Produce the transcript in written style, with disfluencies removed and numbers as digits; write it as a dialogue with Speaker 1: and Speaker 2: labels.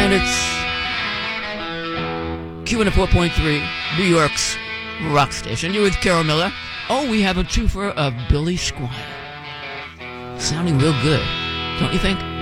Speaker 1: minutes. Q104.3, New York's rock station. You're with Carol Miller. Oh, we have a twofer of Billy Squier. Sounding real good, don't you think?